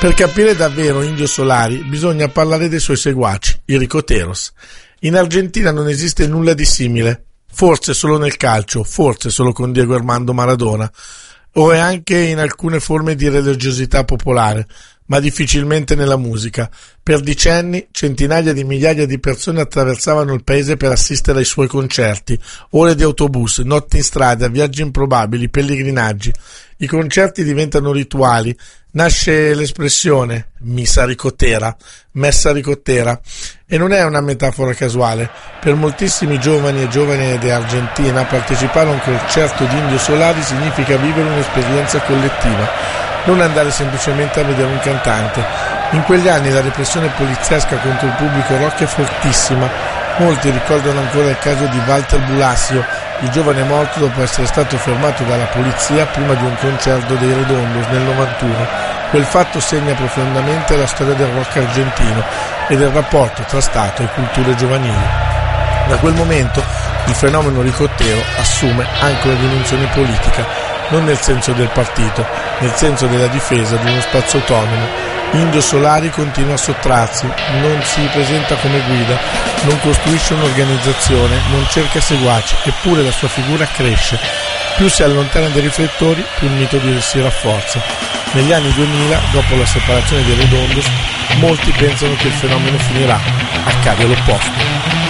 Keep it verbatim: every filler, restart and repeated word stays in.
Per capire davvero Indio Solari bisogna parlare dei suoi seguaci, i ricoteros. In Argentina non esiste nulla di simile, forse solo nel calcio, forse solo con Diego Armando Maradona, o è anche in alcune forme di religiosità popolare, ma difficilmente nella musica. Per decenni centinaia di migliaia di persone attraversavano il paese per assistere ai suoi concerti, ore di autobus, notti in strada, viaggi improbabili, pellegrinaggi. I concerti diventano rituali, nasce l'espressione missa ricotera, messa ricotera, e non è una metafora casuale. Per moltissimi giovani e giovani di Argentina partecipare a un concerto di Indio Solari significa vivere un'esperienza collettiva, non andare semplicemente a vedere un cantante. In quegli anni la repressione poliziesca contro il pubblico rock è fortissima. Molti ricordano ancora il caso di Walter Bulasio, il giovane morto dopo essere stato fermato dalla polizia prima di un concerto dei Redondos nel novantuno. Quel fatto segna profondamente la storia del rock argentino e del rapporto tra Stato e culture giovanili. Da quel momento il fenomeno ricottero assume anche una dimensione politica, non nel senso del partito, nel senso della difesa di uno spazio autonomo. Indio Solari continua a sottrarsi, non si presenta come guida, non costruisce un'organizzazione, non cerca seguaci, eppure la sua figura cresce. Più si allontana dai riflettori, più il mito di si rafforza. Negli anni duemila, dopo la separazione dei Redondos, molti pensano che il fenomeno finirà. Accade l'opposto.